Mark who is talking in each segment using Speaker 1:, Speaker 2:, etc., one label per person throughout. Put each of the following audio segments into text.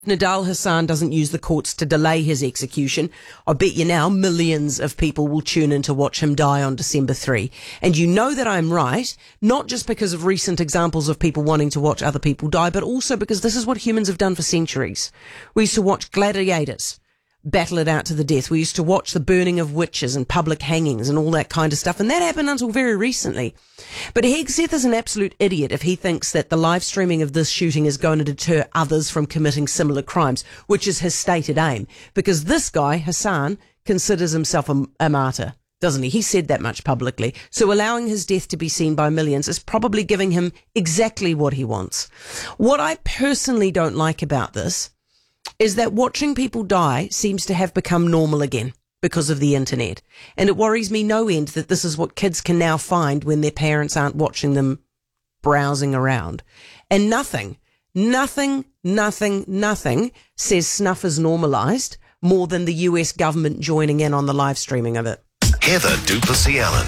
Speaker 1: Nadal Hassan doesn't use the courts to delay his execution, I bet you now millions of people will tune in to watch him die on December 3. And you know that I'm right, not just because of recent examples of people wanting to watch other people die, but also because this is what humans have done for centuries. We used to watch gladiators battle it out to the death. We used to watch the burning of witches and public hangings and all that kind of stuff, and that happened until very recently. But Hegseth is an absolute idiot if he thinks that the live streaming of this shooting is going to deter others from committing similar crimes, which is his stated aim. Because this guy, Hassan, considers himself a martyr, doesn't he? He said that much publicly. So allowing his death to be seen by millions is probably giving him exactly what he wants. What I personally don't like about this is that watching people die seems to have become normal again because of the internet. And it worries me no end that this is what kids can now find when their parents aren't watching them browsing around. And nothing says snuff is normalised more than the US government joining in on the live streaming of it.
Speaker 2: Heather du Plessis-Allen.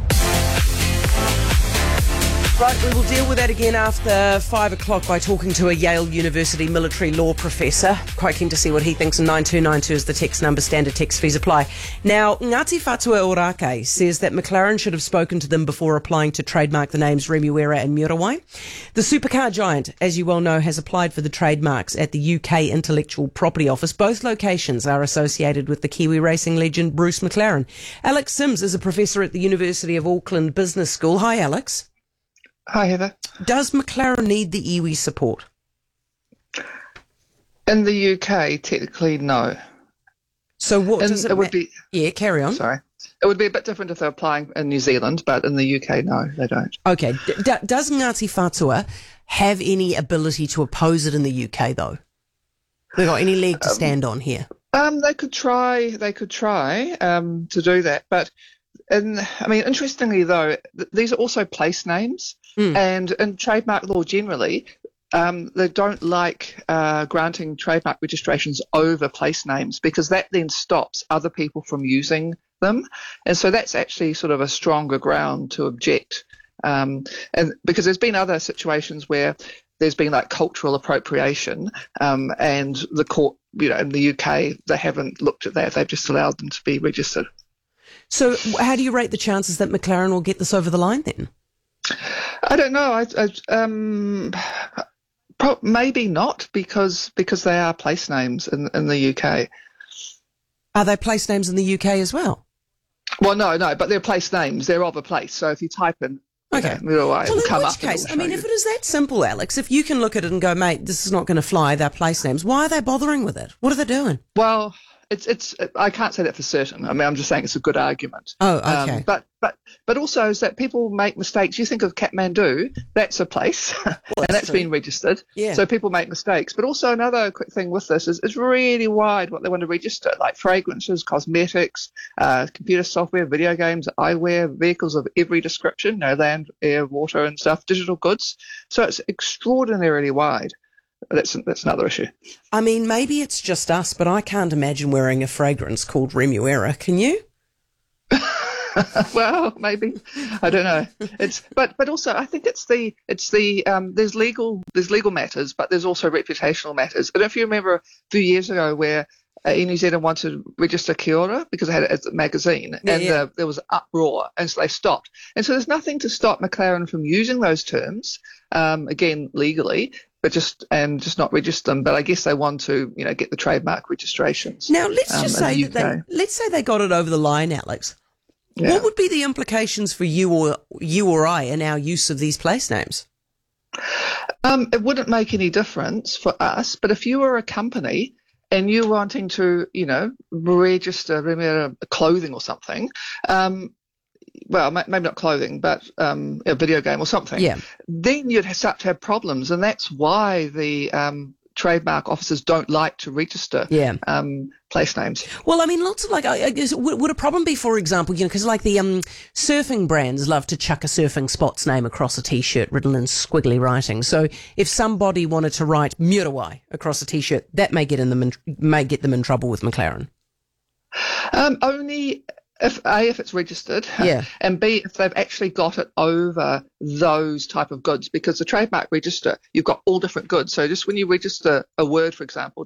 Speaker 1: Right, we will deal with that again after 5 o'clock by talking to a Yale University military law professor. Quite keen to see what he thinks. 9292 is the text number, standard text fees apply. Now, Ngāti Whātua Ōrākei says that McLaren should have spoken to them before applying to trademark the names Remuera and Muriwai. The supercar giant, as you well know, has applied for the trademarks at the UK Intellectual Property Office. Both locations are associated with the Kiwi racing legend Bruce McLaren. Alex Sims is a professor at the University of Auckland Business School. Hi, Alex.
Speaker 3: Hi, Heather.
Speaker 1: Does McLaren need the iwi support?
Speaker 3: In the UK, technically, no.
Speaker 1: So what does it
Speaker 3: would be?
Speaker 1: Yeah, carry on.
Speaker 3: Sorry. It would be a bit different if they're applying in New Zealand, but in the UK, no, they don't.
Speaker 1: Okay. Does Ngāti Whātua have any ability to oppose it in the UK, though? They got any leg to stand on here?
Speaker 3: They could try to do that, but interestingly, though, these are also place names. And in trademark law generally, they don't like granting trademark registrations over place names because that then stops other people from using them. And so that's actually sort of a stronger ground to object. And because there's been other situations where there's been like cultural appropriation and the court, in the UK, they haven't looked at that. They've just allowed them to be registered.
Speaker 1: So how do you rate the chances that McLaren will get this over the line then?
Speaker 3: I don't know. Maybe not because they are place names in the UK.
Speaker 1: Are they place names in the UK as well?
Speaker 3: Well, no, but they're place names. They're of a place. So if you type in,
Speaker 1: well,
Speaker 3: it'll come up.
Speaker 1: In which case, if it is that simple, Alex, if you can look at it and go, mate, this is not going to fly, they're place names, why are they bothering with it? What are they doing?
Speaker 3: Well, it's I can't say that for certain. I'm just saying it's a good argument.
Speaker 1: Oh, okay.
Speaker 3: But also is that people make mistakes. You think of Kathmandu, that's a place, and that's been registered. Yeah. So people make mistakes. But also another quick thing with this is it's really wide what they want to register, like fragrances, cosmetics, computer software, video games, eyewear, vehicles of every description, land, air, water and stuff, digital goods. So it's extraordinarily wide. That's another issue.
Speaker 1: Maybe it's just us, but I can't imagine wearing a fragrance called Remuera. Can you?
Speaker 3: Well, maybe. I don't know. But also I think it's the there's legal matters, but there's also reputational matters. I don't know if you remember a few years ago where New Zealand wanted to register Kia ora because they had it as a magazine, there was uproar, and so they stopped. And so there's nothing to stop McLaren from using those terms, again legally, but just not register them. But I guess they want to, get the trademark registrations.
Speaker 1: Now let's just say let's say they got it over the line, Alex. Yeah. What would be the implications for you or I in our use of these place names?
Speaker 3: It wouldn't make any difference for us, but if you were a company and you're wanting to, register clothing or something, well, maybe not clothing, but a video game or something, then you'd start to have problems. And that's why the trademark officers don't like to register place names.
Speaker 1: Well, lots of I guess, would a problem be, for example, because the surfing brands love to chuck a surfing spot's name across a T-shirt written in squiggly writing. So if somebody wanted to write Muriwai across a T-shirt, that may get them in trouble with McLaren.
Speaker 3: Only if it's registered,
Speaker 1: Yeah.
Speaker 3: and B, if they've actually got it over those type of goods, because the trademark register, you've got all different goods. So just when you register a word, for example,